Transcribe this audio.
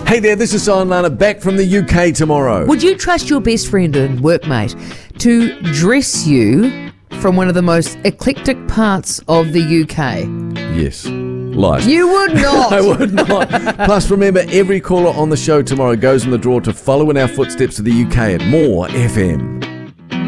Hey there, this is Simon Lana back from the UK tomorrow. Would you trust your best friend and workmate to dress you from one of the most eclectic parts of the UK? Yes. Lies. You would not. I would not. Plus, remember, every caller on the show tomorrow goes in the draw to follow in our footsteps to the UK at More FM.